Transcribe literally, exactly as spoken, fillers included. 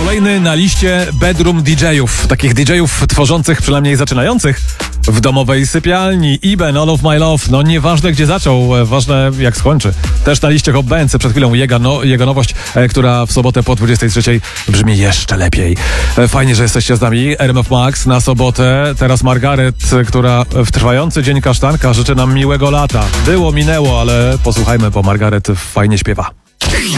Kolejny na liście bedroom D J-ów. Takich D J-ów tworzących, przynajmniej zaczynających, w domowej sypialni. Iben, All of My Love. No nieważne gdzie zaczął, ważne jak skończy. Też na liście Hot Benz, przed chwilą jego, no, jego nowość, e, która w sobotę po dwudziestej trzeciej brzmi jeszcze lepiej. E, fajnie, że jesteście z nami. R M F Max na sobotę. Teraz Margaret, która w trwający dzień kasztanka życzy nam miłego lata. Było, minęło, ale posłuchajmy, bo Margaret fajnie śpiewa.